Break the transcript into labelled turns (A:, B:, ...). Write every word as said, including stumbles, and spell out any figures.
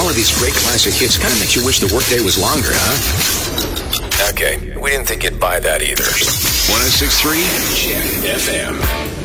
A: all of these great classic hits kind of makes you wish the workday was longer, huh?
B: Okay, we didn't think you'd buy that either.
A: one oh six point three Jet F M.